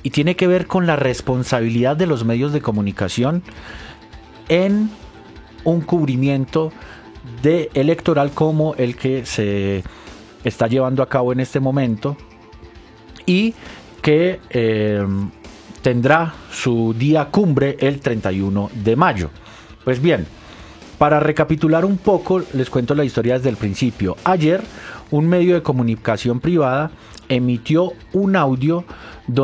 y tiene que ver con la responsabilidad de los medios de comunicación en un cubrimiento electoral como el que se está llevando a cabo en este momento y que tendrá su día cumbre el 31 de mayo. Pues bien, para recapitular un poco, les cuento la historia desde el principio. Ayer, un medio de comunicación privada emitió un audio